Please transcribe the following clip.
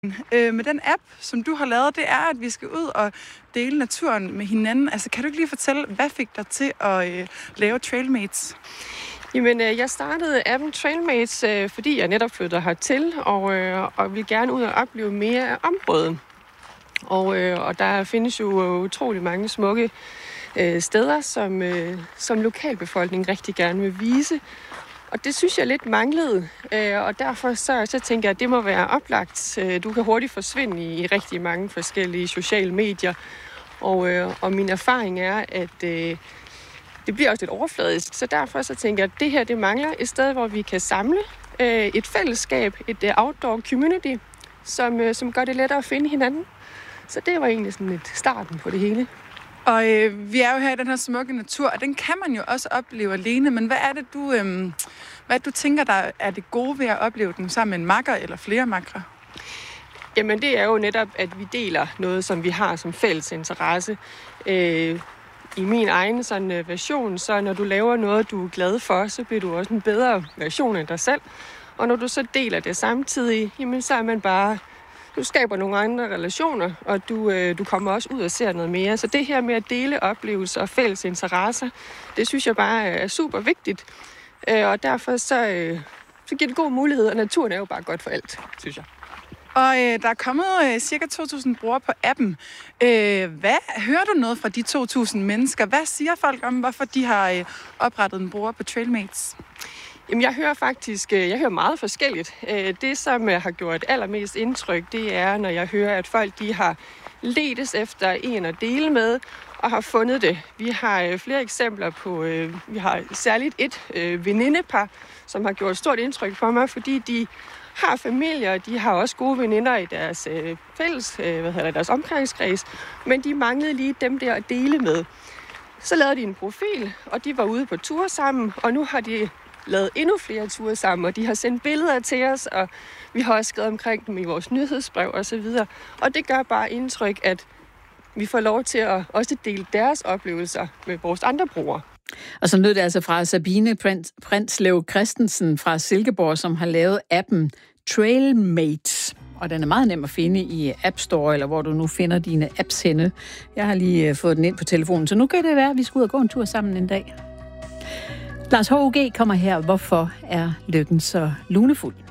Med den app, som du har lavet, det er, at vi skal ud og dele naturen med hinanden. Altså, kan du ikke lige fortælle, hvad fik dig til at lave Trailmates? Jamen, jeg startede appen Trailmates, fordi jeg netop flyttede hertil, og vil gerne ud og opleve mere af området. Og der findes jo utrolig mange smukke steder, som lokalbefolkningen rigtig gerne vil vise. Og det synes jeg lidt manglede, og derfor så tænker jeg, at det må være oplagt. Du kan hurtigt forsvinde i rigtig mange forskellige sociale medier, og min erfaring er, at det bliver også lidt overfladisk. Så derfor så tænker jeg, at det her det mangler et sted, hvor vi kan samle et fællesskab, et outdoor community, som gør det lettere at finde hinanden. Så det var egentlig sådan et starten på det hele. Og vi er jo her i den her smukke natur, og den kan man jo også opleve alene. Men hvad er det, du tænker, der er det gode ved at opleve den sammen med en makker eller flere makkere? Jamen det er jo netop, at vi deler noget, som vi har som fælles interesse. I min egen sådan version, så når du laver noget, du er glad for, så bliver du også en bedre version af dig selv. Og når du så deler det samtidig, jamen så er man bare... Du skaber nogle andre relationer, og du kommer også ud og ser noget mere. Så det her med at dele oplevelser og fælles interesser, det synes jeg bare er super vigtigt. Og derfor så giver det god mulighed, og naturen er jo bare godt for alt, synes jeg. Og der er kommet cirka 2.000 brugere på appen. Hører du noget fra de 2.000 mennesker? Hvad siger folk om, hvorfor de har oprettet en bruger på Trailmates? Jamen, jeg hører meget forskelligt. Det, som har gjort allermest indtryk, det er, når jeg hører, at folk de har ledtes efter en at dele med, og har fundet det. Vi har flere eksempler på, vi har særligt et venindepar, som har gjort stort indtryk på mig, fordi de har familier, de har også gode veninder i deres deres omgangskreds, men de manglede lige dem der at dele med. Så lavede de en profil, og de var ude på tur sammen, og nu har de lavet endnu flere ture sammen, og de har sendt billeder til os, og vi har også skrevet omkring dem i vores nyhedsbrev osv. Og det gør bare indtryk, at vi får lov til at også dele deres oplevelser med vores andre brugere. Og så lød det altså fra Sabine Printzlev Christensen fra Silkeborg, som har lavet appen Trailmates. Og den er meget nem at finde i App Store, eller hvor du nu finder dine apps henne. Jeg har lige fået den ind på telefonen, så nu kan det være, at vi skal ud og gå en tur sammen en dag. Lars H.O.G. kommer her. Hvorfor er lykken så lunefuld?